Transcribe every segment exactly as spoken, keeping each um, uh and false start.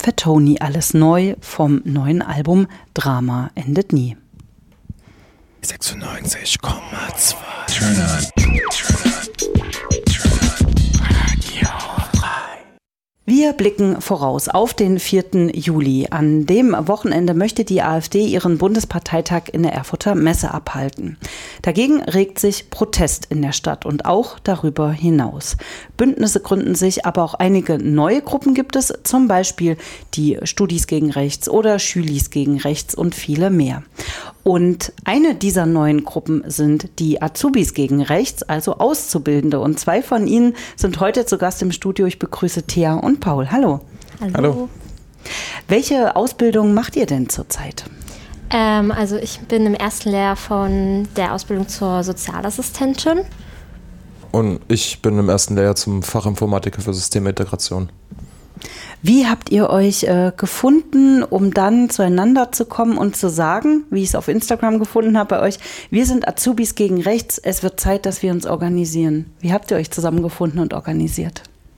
Fatoni alles neu vom neuen Album Drama endet nie. sechsundneunzig Komma zwei Turn on. Turn on. Wir blicken voraus auf den vierten Juli. An dem Wochenende möchte die AfD ihren Bundesparteitag in der Erfurter Messe abhalten. Dagegen regt sich Protest in der Stadt und auch darüber hinaus. Bündnisse gründen sich, aber auch einige neue Gruppen gibt es, zum Beispiel die Studis gegen Rechts oder Schülis gegen Rechts und viele mehr. Und eine dieser neuen Gruppen sind die Azubis gegen Rechts, also Auszubildende. Und zwei von ihnen sind heute zu Gast im Studio. Ich begrüße Thea und Paul. Hallo. Hallo. Hallo. Welche Ausbildung macht ihr denn zurzeit? Ähm, also ich bin im ersten Lehrjahr von der Ausbildung zur Sozialassistentin. Und ich bin im ersten Lehrjahr zum Fachinformatiker für Systemintegration. Wie habt ihr euch äh, gefunden, um dann zueinander zu kommen und zu sagen, wie ich es auf Instagram gefunden habe bei euch, wir sind Azubis gegen Rechts, es wird Zeit, dass wir uns organisieren. Wie habt ihr euch zusammengefunden und organisiert?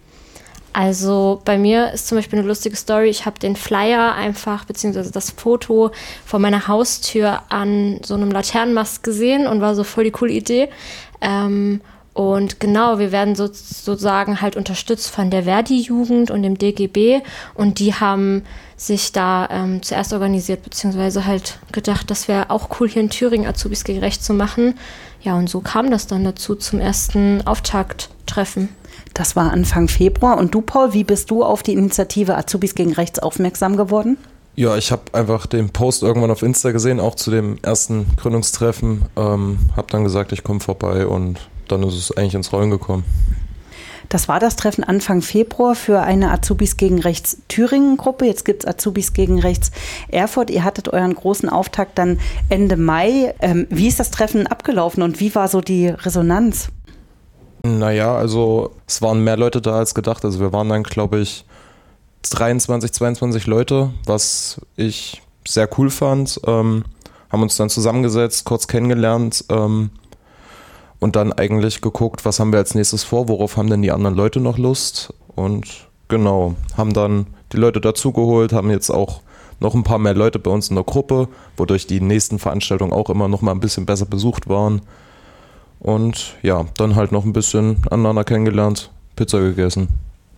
Also bei mir ist zum Beispiel eine lustige Story. Ich habe den Flyer einfach, beziehungsweise das Foto von meiner Haustür an so einem Laternenmast gesehen und war so voll die coole Idee. Ähm, Und genau, wir werden so, sozusagen halt unterstützt von der Verdi-Jugend und dem D G B und die haben sich da ähm, zuerst organisiert, beziehungsweise halt gedacht, das wäre auch cool, hier in Thüringen Azubis gegen Rechts zu machen. Ja, und so kam das dann dazu zum ersten Auftakttreffen. Das war Anfang Februar. Und du, Paul, wie bist du auf die Initiative Azubis gegen Rechts aufmerksam geworden? Ja, ich habe einfach den Post irgendwann auf Insta gesehen, auch zu dem ersten Gründungstreffen. Ähm, habe dann gesagt, ich komme vorbei und dann ist es eigentlich ins Rollen gekommen. Das war das Treffen Anfang Februar für eine Azubis gegen Rechts Thüringen-Gruppe. Jetzt gibt es Azubis gegen Rechts Erfurt. Ihr hattet euren großen Auftakt dann Ende Mai. Ähm, wie ist das Treffen abgelaufen und wie war so die Resonanz? Naja, also es waren mehr Leute da als gedacht. Also wir waren dann, glaube ich, dreiundzwanzig, zweiundzwanzig Leute, was ich sehr cool fand. Ähm, haben uns dann zusammengesetzt, kurz kennengelernt, ähm, und dann eigentlich geguckt, was haben wir als nächstes vor, worauf haben denn die anderen Leute noch Lust und genau, haben dann die Leute dazugeholt, haben jetzt auch noch ein paar mehr Leute bei uns in der Gruppe, wodurch die nächsten Veranstaltungen auch immer noch mal ein bisschen besser besucht waren und ja, dann halt noch ein bisschen aneinander kennengelernt, Pizza gegessen.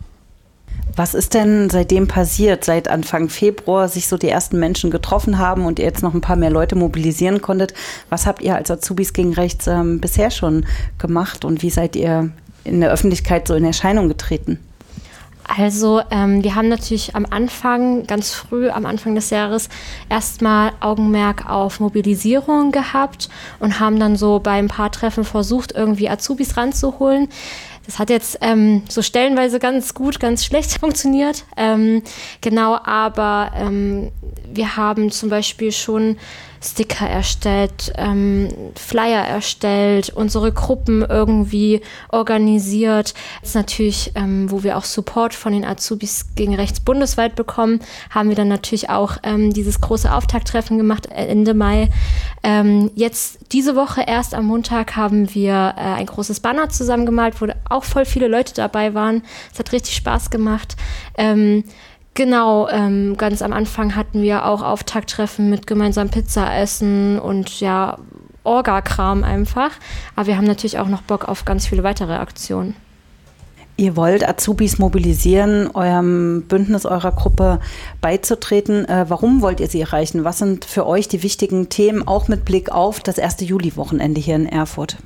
Was ist denn seitdem passiert, seit Anfang Februar sich so die ersten Menschen getroffen haben und ihr jetzt noch ein paar mehr Leute mobilisieren konntet? Was habt ihr als Azubis gegen Rechts ähm, bisher schon gemacht und wie seid ihr in der Öffentlichkeit so in Erscheinung getreten? Also ähm, wir haben natürlich am Anfang, ganz früh am Anfang des Jahres, erstmal Augenmerk auf Mobilisierung gehabt und haben dann so bei ein paar Treffen versucht, irgendwie Azubis ranzuholen. Das hat jetzt ähm, so stellenweise ganz gut, ganz schlecht funktioniert. Ähm, genau, aber ähm, wir haben zum Beispiel schon Sticker erstellt, ähm, Flyer erstellt, unsere Gruppen irgendwie organisiert. Jetzt natürlich, ähm, wo wir auch Support von den Azubis gegen Rechts bundesweit bekommen, haben wir dann natürlich auch ähm, dieses große Auftakttreffen gemacht Ende Mai. Ähm, jetzt diese Woche erst am Montag haben wir äh, ein großes Banner zusammengemalt, wo auch voll viele Leute dabei waren. Es hat richtig Spaß gemacht. Ähm, Genau, ähm, ganz am Anfang hatten wir auch Auftakttreffen mit gemeinsam Pizza essen und ja, Orga-Kram einfach. Aber wir haben natürlich auch noch Bock auf ganz viele weitere Aktionen. Ihr wollt Azubis mobilisieren, eurem Bündnis, eurer Gruppe beizutreten. Äh, warum wollt ihr sie erreichen? Was sind für euch die wichtigen Themen, auch mit Blick auf das erste Juli-Wochenende hier in Erfurt?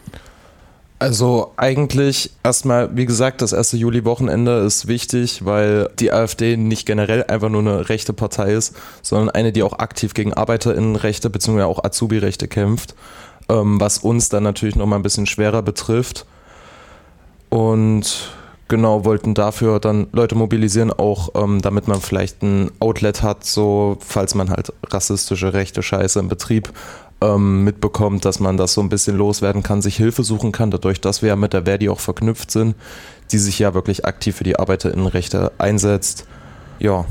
Also eigentlich erstmal, wie gesagt, das erste Juli-Wochenende ist wichtig, weil die AfD nicht generell einfach nur eine rechte Partei ist, sondern eine, die auch aktiv gegen ArbeiterInnenrechte bzw. auch Azubi-Rechte kämpft, ähm, was uns dann natürlich nochmal ein bisschen schwerer betrifft. Und genau, wollten dafür dann Leute mobilisieren, auch ähm, damit man vielleicht ein Outlet hat, so falls man halt rassistische, rechte Scheiße im Betrieb mitbekommt, dass man das so ein bisschen loswerden kann, sich Hilfe suchen kann, dadurch, dass wir ja mit der Verdi auch verknüpft sind, die sich ja wirklich aktiv für die ArbeiterInnenrechte einsetzt. Ja.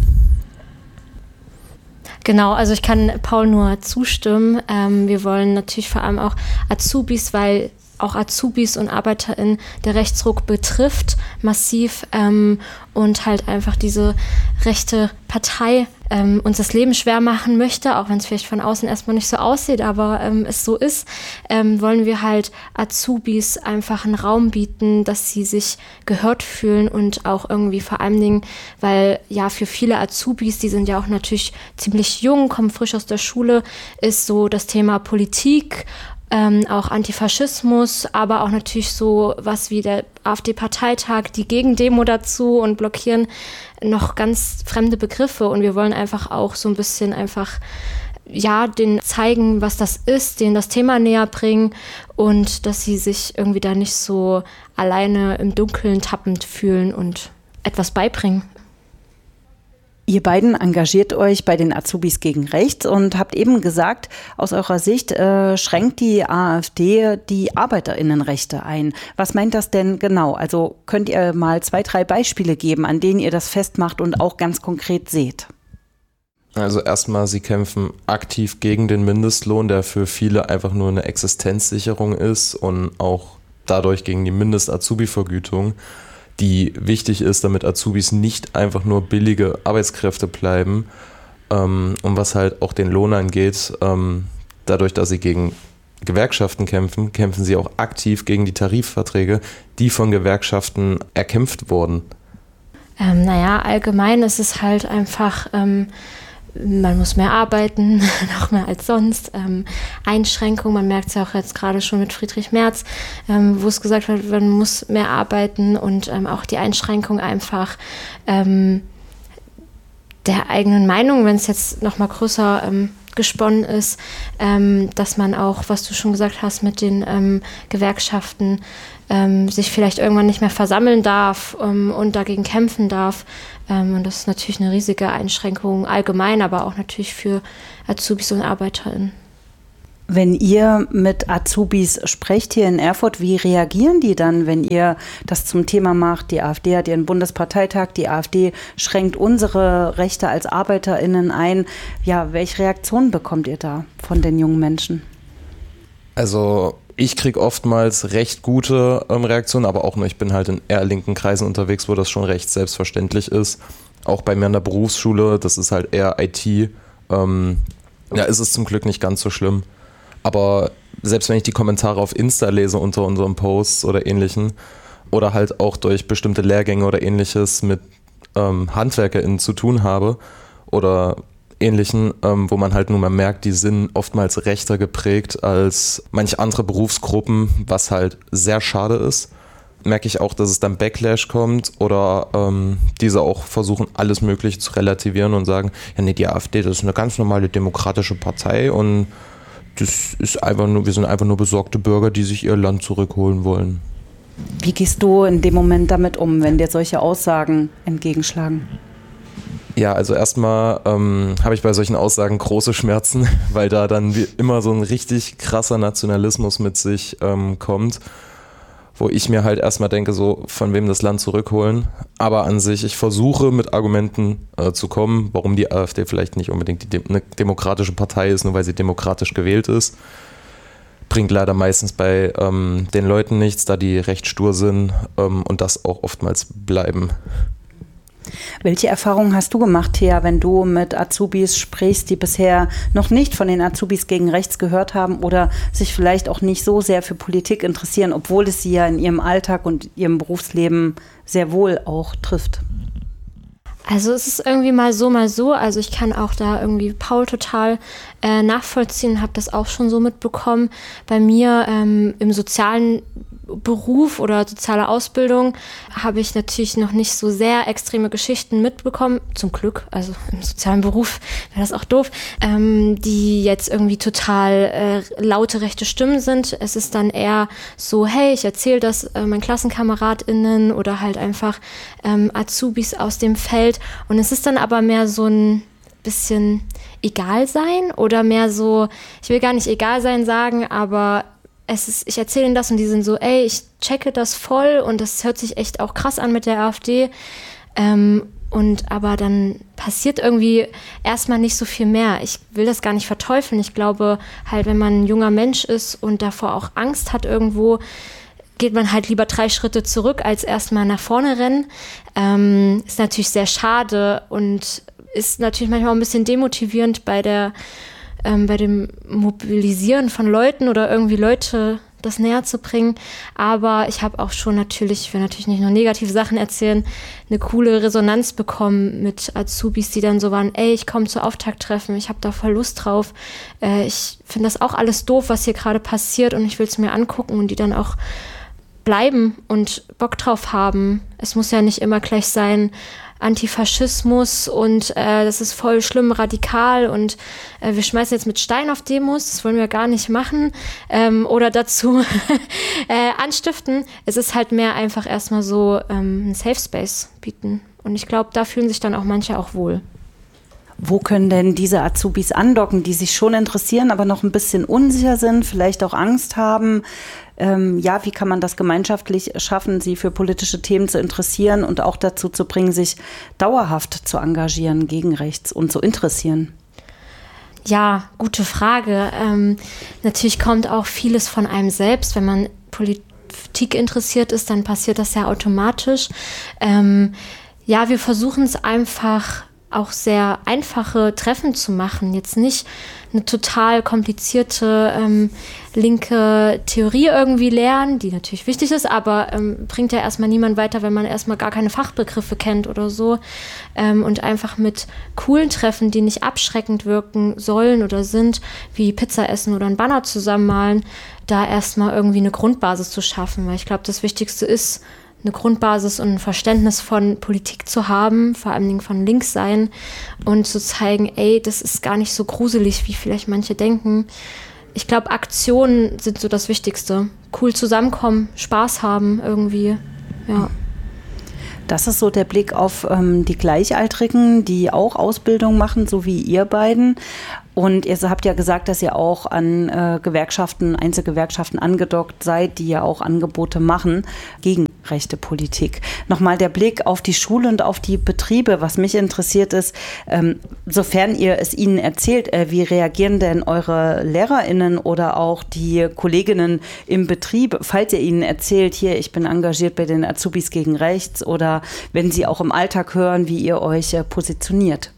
Genau, also ich kann Paul nur zustimmen. Ähm, wir wollen natürlich vor allem auch Azubis, weil auch Azubis und ArbeiterInnen der Rechtsruck betrifft, massiv, ähm, und halt einfach diese rechte Partei ähm, uns das Leben schwer machen möchte, auch wenn es vielleicht von außen erstmal nicht so aussieht, aber ähm, es so ist, ähm, wollen wir halt Azubis einfach einen Raum bieten, dass sie sich gehört fühlen und auch irgendwie vor allen Dingen, weil ja für viele Azubis, die sind ja auch natürlich ziemlich jung, kommen frisch aus der Schule, ist so das Thema Politik, Ähm, auch Antifaschismus, aber auch natürlich so was wie der AfD-Parteitag, die Gegendemo dazu und blockieren noch ganz fremde Begriffe. Und wir wollen einfach auch so ein bisschen einfach, ja, denen zeigen, was das ist, denen das Thema näher bringen und dass sie sich irgendwie da nicht so alleine im Dunkeln tappend fühlen und etwas beibringen. Ihr beiden engagiert euch bei den Azubis gegen Rechts und habt eben gesagt, aus eurer Sicht äh, schränkt die AfD die ArbeiterInnenrechte ein. Was meint das denn genau? Also könnt ihr mal zwei, drei Beispiele geben, an denen ihr das festmacht und auch ganz konkret seht? Also erstmal, sie kämpfen aktiv gegen den Mindestlohn, der für viele einfach nur eine Existenzsicherung ist und auch dadurch gegen die Mindest-Azubi-Vergütung, die wichtig ist, damit Azubis nicht einfach nur billige Arbeitskräfte bleiben. Ähm, und was halt auch den Lohn angeht, ähm, dadurch, dass sie gegen Gewerkschaften kämpfen, kämpfen sie auch aktiv gegen die Tarifverträge, die von Gewerkschaften erkämpft wurden. Ähm, naja, allgemein ist es halt einfach, ähm, man muss mehr arbeiten, noch mehr als sonst. Ähm, Einschränkungen, man merkt es ja auch jetzt gerade schon mit Friedrich Merz, ähm, wo es gesagt wird, man muss mehr arbeiten und ähm, auch die Einschränkung einfach ähm, der eigenen Meinung, wenn es jetzt noch mal größer ähm, gesponnen ist, ähm, dass man auch, was du schon gesagt hast, mit den ähm, Gewerkschaften ähm, sich vielleicht irgendwann nicht mehr versammeln darf ähm, und dagegen kämpfen darf. Ähm, und das ist natürlich eine riesige Einschränkung allgemein, aber auch natürlich für Azubis und ArbeiterInnen. Wenn ihr mit Azubis sprecht hier in Erfurt, wie reagieren die dann, wenn ihr das zum Thema macht? Die AfD hat ihren Bundesparteitag, die AfD schränkt unsere Rechte als ArbeiterInnen ein. Ja, welche Reaktionen bekommt ihr da von den jungen Menschen? Also ich kriege oftmals recht gute ähm, Reaktionen, aber auch nur, ich bin halt in eher linken Kreisen unterwegs, wo das schon recht selbstverständlich ist. Auch bei mir in der Berufsschule, das ist halt eher I T, ähm, ja, ist es zum Glück nicht ganz so schlimm. Aber selbst wenn ich die Kommentare auf Insta lese unter unseren Posts oder ähnlichen oder halt auch durch bestimmte Lehrgänge oder ähnliches mit ähm, HandwerkerInnen zu tun habe oder ähnlichen, ähm, wo man halt nur mal merkt, die sind oftmals rechter geprägt als manche andere Berufsgruppen, was halt sehr schade ist, merke ich auch, dass es dann Backlash kommt oder ähm, diese auch versuchen, alles Mögliche zu relativieren und sagen, ja nee, die AfD, das ist eine ganz normale demokratische Partei und das ist einfach nur, wir sind einfach nur besorgte Bürger, die sich ihr Land zurückholen wollen. Wie gehst du in dem Moment damit um, wenn dir solche Aussagen entgegenschlagen? Ja, also erstmal ähm, habe ich bei solchen Aussagen große Schmerzen, weil da dann wie immer so ein richtig krasser Nationalismus mit sich ähm, kommt, wo ich mir halt erstmal denke, so von wem das Land zurückholen. Aber an sich, ich versuche mit Argumenten äh, zu kommen, warum die AfD vielleicht nicht unbedingt die De- eine demokratische Partei ist, nur weil sie demokratisch gewählt ist. Bringt leider meistens bei ähm, den Leuten nichts, da die recht stur sind ähm, und das auch oftmals bleiben. Welche Erfahrungen hast du gemacht, Thea, wenn du mit Azubis sprichst, die bisher noch nicht von den Azubis gegen Rechts gehört haben oder sich vielleicht auch nicht so sehr für Politik interessieren, obwohl es sie ja in ihrem Alltag und ihrem Berufsleben sehr wohl auch trifft? Also es ist irgendwie mal so, mal so. Also ich kann auch da irgendwie Paul total äh, nachvollziehen, habe das auch schon so mitbekommen. Bei mir ähm, im sozialen Beruf oder soziale Ausbildung habe ich natürlich noch nicht so sehr extreme Geschichten mitbekommen, zum Glück, also im sozialen Beruf wäre das auch doof, ähm, die jetzt irgendwie total äh, laute rechte Stimmen sind. Es ist dann eher so, hey, ich erzähle das äh, meinen KlassenkameradInnen oder halt einfach ähm, Azubis aus dem Feld und es ist dann aber mehr so ein bisschen egal sein oder mehr so, ich will gar nicht egal sein sagen, aber Es ist, ich erzähle ihnen das und die sind so, ey, ich checke das voll und das hört sich echt auch krass an mit der AfD. Ähm, und aber dann passiert irgendwie erstmal nicht so viel mehr. Ich will das gar nicht verteufeln. Ich glaube halt, wenn man ein junger Mensch ist und davor auch Angst hat irgendwo, geht man halt lieber drei Schritte zurück, als erstmal nach vorne rennen. Ähm, ist natürlich sehr schade und ist natürlich manchmal auch ein bisschen demotivierend bei der, ähm, bei dem Mobilisieren von Leuten oder irgendwie Leute das näher zu bringen. Aber ich habe auch schon natürlich, ich will natürlich nicht nur negative Sachen erzählen, eine coole Resonanz bekommen mit Azubis, die dann so waren, ey, ich komme zu Auftakttreffen, ich habe da voll Lust drauf. Äh, ich finde das auch alles doof, was hier gerade passiert und ich will es mir angucken und die dann auch bleiben und Bock drauf haben. Es muss ja nicht immer gleich sein, Antifaschismus und äh, das ist voll schlimm, radikal und äh, wir schmeißen jetzt mit Stein auf Demos, das wollen wir gar nicht machen ähm, oder dazu äh, anstiften. Es ist halt mehr einfach erstmal so ähm, ein Safe Space bieten und ich glaube, da fühlen sich dann auch manche auch wohl. Wo können denn diese Azubis andocken, die sich schon interessieren, aber noch ein bisschen unsicher sind, vielleicht auch Angst haben? Ähm, ja, wie kann man das gemeinschaftlich schaffen, sie für politische Themen zu interessieren und auch dazu zu bringen, sich dauerhaft zu engagieren gegen rechts und zu interessieren? Ja, gute Frage. Ähm, natürlich kommt auch vieles von einem selbst. Wenn man Politik interessiert ist, dann passiert das ja automatisch. Ähm, ja, wir versuchen es einfach auch sehr einfache Treffen zu machen. Jetzt nicht eine total komplizierte ähm, linke Theorie irgendwie lernen, die natürlich wichtig ist, aber ähm, bringt ja erstmal niemand weiter, wenn man erstmal gar keine Fachbegriffe kennt oder so. Ähm, und einfach mit coolen Treffen, die nicht abschreckend wirken sollen oder sind, wie Pizza essen oder ein Banner zusammenmalen, da erstmal irgendwie eine Grundbasis zu schaffen. Weil ich glaube, das Wichtigste ist, eine Grundbasis und ein Verständnis von Politik zu haben, vor allen Dingen von links sein und zu zeigen, ey, das ist gar nicht so gruselig, wie vielleicht manche denken. Ich glaube, Aktionen sind so das Wichtigste. Cool zusammenkommen, Spaß haben irgendwie, ja. Das ist so der Blick auf ähm, die Gleichaltrigen, die auch Ausbildung machen, so wie ihr beiden. Und ihr habt ja gesagt, dass ihr auch an äh, Gewerkschaften, Einzelgewerkschaften angedockt seid, die ja auch Angebote machen gegen rechte Politik. Nochmal der Blick auf die Schule und auf die Betriebe. Was mich interessiert ist, ähm, sofern ihr es ihnen erzählt, äh, wie reagieren denn eure LehrerInnen oder auch die Kolleginnen im Betrieb, falls ihr ihnen erzählt, hier, ich bin engagiert bei den Azubis gegen rechts, oder wenn sie auch im Alltag hören, wie ihr euch äh, positioniert?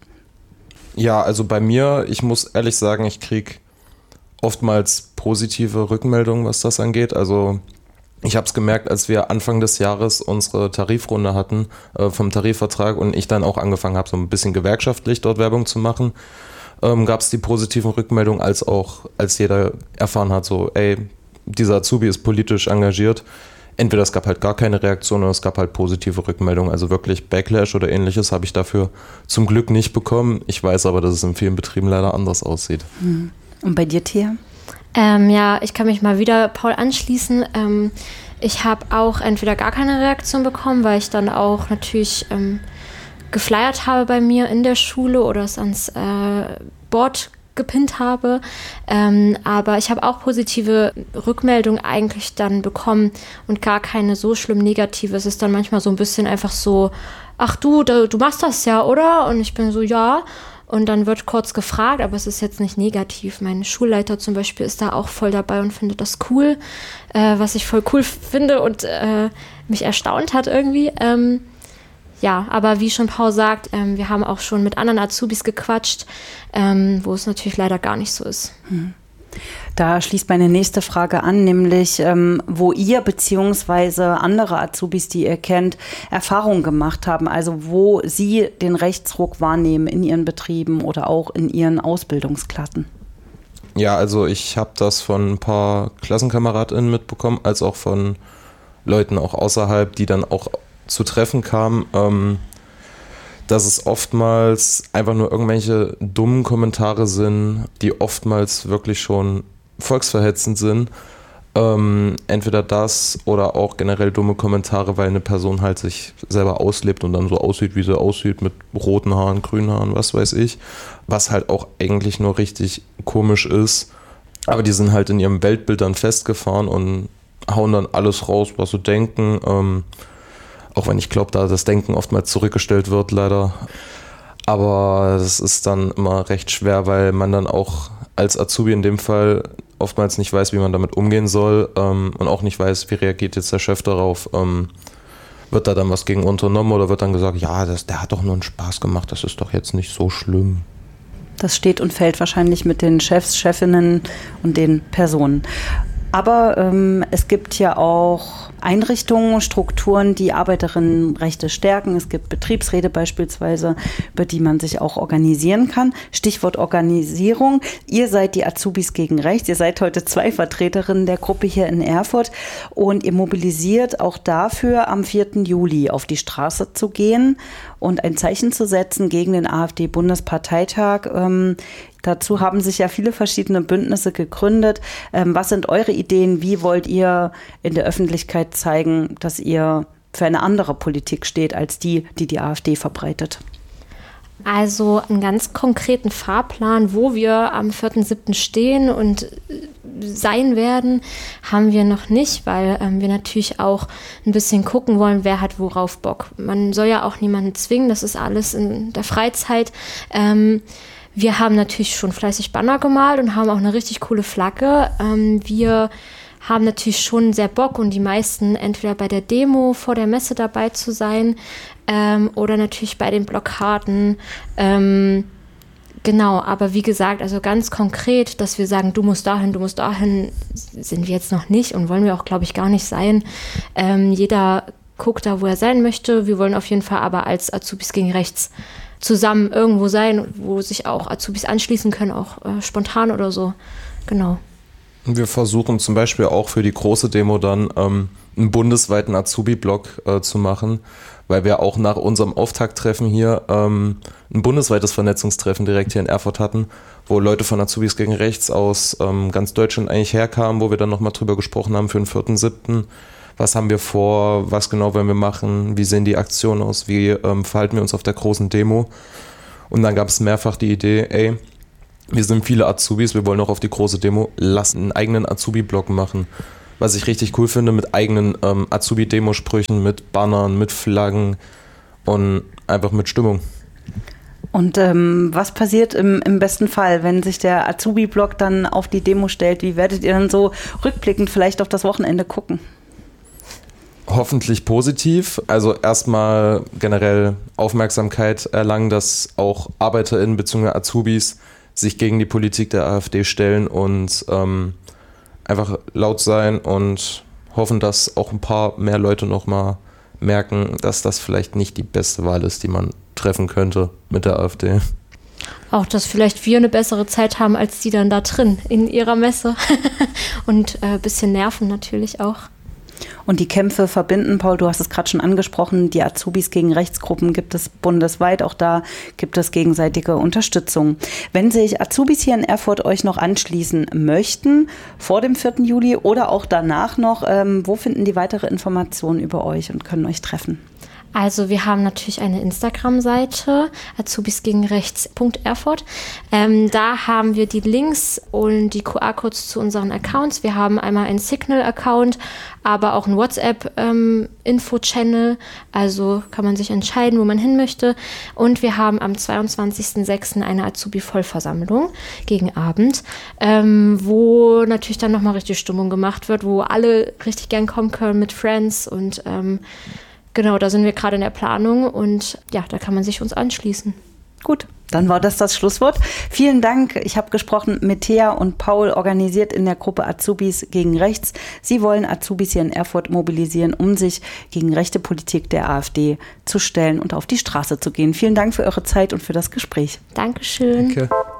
Ja, also bei mir, ich muss ehrlich sagen, ich kriege oftmals positive Rückmeldungen, was das angeht. Also ich habe es gemerkt, als wir Anfang des Jahres unsere Tarifrunde hatten äh, vom Tarifvertrag und ich dann auch angefangen habe, so ein bisschen gewerkschaftlich dort Werbung zu machen, ähm, gab es die positiven Rückmeldungen, als auch, als jeder erfahren hat, so, ey, dieser Azubi ist politisch engagiert. Entweder es gab halt gar keine Reaktion oder es gab halt positive Rückmeldungen. Also wirklich Backlash oder ähnliches habe ich dafür zum Glück nicht bekommen. Ich weiß aber, dass es in vielen Betrieben leider anders aussieht. Und bei dir, Thea? Ähm, ja, ich kann mich mal wieder Paul anschließen. Ähm, ich habe auch entweder gar keine Reaktion bekommen, weil ich dann auch natürlich ähm, geflyert habe bei mir in der Schule oder es ans äh, Board gepinnt habe, ähm, aber ich habe auch positive Rückmeldungen eigentlich dann bekommen und gar keine so schlimm negative. Es ist dann manchmal so ein bisschen einfach so, ach du, da, du machst das ja, oder? Und ich bin so, ja. Und dann wird kurz gefragt, aber es ist jetzt nicht negativ. Mein Schulleiter zum Beispiel ist da auch voll dabei und findet das cool, äh, was ich voll cool finde und äh, mich erstaunt hat irgendwie. Ähm, Ja, aber wie schon Paul sagt, ähm, wir haben auch schon mit anderen Azubis gequatscht, ähm, wo es natürlich leider gar nicht so ist. Da schließt meine nächste Frage an, nämlich ähm, wo ihr beziehungsweise andere Azubis, die ihr kennt, Erfahrungen gemacht haben, also wo sie den Rechtsruck wahrnehmen in ihren Betrieben oder auch in ihren Ausbildungsklassen. Ja, also ich habe das von ein paar KlassenkameradInnen mitbekommen, als auch von Leuten auch außerhalb, die dann auch zu Treffen kam, ähm, dass es oftmals einfach nur irgendwelche dummen Kommentare sind, die oftmals wirklich schon volksverhetzend sind. Ähm, entweder das oder auch generell dumme Kommentare, weil eine Person halt sich selber auslebt und dann so aussieht, wie sie aussieht, mit roten Haaren, grünen Haaren, was weiß ich. Was halt auch eigentlich nur richtig komisch ist. Aber die sind halt in ihrem Weltbild dann festgefahren und hauen dann alles raus, was sie denken. Ähm, Auch wenn ich glaube, da das Denken oftmals zurückgestellt wird, leider. Aber das ist dann immer recht schwer, weil man dann auch als Azubi in dem Fall oftmals nicht weiß, wie man damit umgehen soll ähm, und auch nicht weiß, wie reagiert jetzt der Chef darauf. Ähm, wird da dann was gegen unternommen oder wird dann gesagt, ja, das, der hat doch nur einen Spaß gemacht, das ist doch jetzt nicht so schlimm. Das steht und fällt wahrscheinlich mit den Chefs, Chefinnen und den Personen. Aber ähm, es gibt ja auch Einrichtungen, Strukturen, die Arbeiterinnenrechte stärken. Es gibt Betriebsräte beispielsweise, über die man sich auch organisieren kann. Stichwort Organisierung. Ihr seid die Azubis gegen Rechts. Ihr seid heute zwei Vertreterinnen der Gruppe hier in Erfurt und ihr mobilisiert auch dafür, am vierten Juli auf die Straße zu gehen und ein Zeichen zu setzen gegen den AfD-Bundesparteitag. Ähm, Dazu haben sich ja viele verschiedene Bündnisse gegründet. Ähm, was sind eure Ideen? Wie wollt ihr in der Öffentlichkeit zeigen, dass ihr für eine andere Politik steht als die, die die AfD verbreitet? Also einen ganz konkreten Fahrplan, wo wir am vierten siebten stehen und sein werden, haben wir noch nicht, weil ähm, wir natürlich auch ein bisschen gucken wollen, wer hat worauf Bock. Man soll ja auch niemanden zwingen, das ist alles in der Freizeit. Ähm, Wir haben natürlich schon fleißig Banner gemalt und haben auch eine richtig coole Flagge. Ähm, wir haben natürlich schon sehr Bock und die meisten entweder bei der Demo vor der Messe dabei zu sein ähm, oder natürlich bei den Blockaden. Ähm, genau, aber wie gesagt, also ganz konkret, dass wir sagen, du musst dahin, du musst dahin, sind wir jetzt noch nicht und wollen wir auch, glaube ich, gar nicht sein. Ähm, jeder guckt da, wo er sein möchte. Wir wollen auf jeden Fall aber als Azubis gegen Rechts zusammen irgendwo sein, wo sich auch Azubis anschließen können, auch äh, spontan oder so. Genau. Wir versuchen zum Beispiel auch für die große Demo dann ähm, einen bundesweiten Azubi-Block äh, zu machen, weil wir auch nach unserem Auftakttreffen hier ähm, ein bundesweites Vernetzungstreffen direkt hier in Erfurt hatten, wo Leute von Azubis gegen Rechts aus ähm, ganz Deutschland eigentlich herkamen, wo wir dann nochmal drüber gesprochen haben für den vierten siebten Was haben wir vor, was genau wollen wir machen, wie sehen die Aktionen aus, wie ähm, verhalten wir uns auf der großen Demo. Und dann gab es mehrfach die Idee, ey, wir sind viele Azubis, wir wollen auch auf die große Demo, lass einen eigenen Azubi-Blog machen. Was ich richtig cool finde, mit eigenen ähm, Azubi-Demosprüchen, mit Bannern, mit Flaggen und einfach mit Stimmung. Und ähm, was passiert im, im besten Fall, wenn sich der Azubi-Blog dann auf die Demo stellt? Wie werdet ihr dann so rückblickend vielleicht auf das Wochenende gucken? Hoffentlich positiv, also erstmal generell Aufmerksamkeit erlangen, dass auch ArbeiterInnen bzw. Azubis sich gegen die Politik der AfD stellen und ähm, einfach laut sein und hoffen, dass auch ein paar mehr Leute nochmal merken, dass das vielleicht nicht die beste Wahl ist, die man treffen könnte mit der AfD. Auch, dass vielleicht wir eine bessere Zeit haben als die dann da drin in ihrer Messe und ein äh, bisschen nerven natürlich auch. Und die Kämpfe verbinden, Paul, du hast es gerade schon angesprochen, die Azubis gegen Rechtsgruppen gibt es bundesweit, auch da gibt es gegenseitige Unterstützung. Wenn sich Azubis hier in Erfurt euch noch anschließen möchten, vor dem vierten Juli oder auch danach noch, ähm, wo finden die weitere Informationen über euch und können euch treffen? Also wir haben natürlich eine Instagram-Seite, azubis gegen rechts punkt erfurt. Ähm, da haben wir die Links und die Q R-Codes zu unseren Accounts. Wir haben einmal einen Signal-Account, aber auch einen WhatsApp-Info-Channel. Also kann man sich entscheiden, wo man hin möchte. Und wir haben am zweiundzwanzigsten sechsten eine Azubi-Vollversammlung gegen Abend, ähm, wo natürlich dann nochmal richtig Stimmung gemacht wird, wo alle richtig gern kommen können mit Friends und ähm, genau, da sind wir gerade in der Planung und ja, da kann man sich uns anschließen. Gut, dann war das das Schlusswort. Vielen Dank. Ich habe gesprochen mit Thea und Paul, organisiert in der Gruppe Azubis gegen Rechts. Sie wollen Azubis hier in Erfurt mobilisieren, um sich gegen rechte Politik der AfD zu stellen und auf die Straße zu gehen. Vielen Dank für eure Zeit und für das Gespräch. Dankeschön. Danke.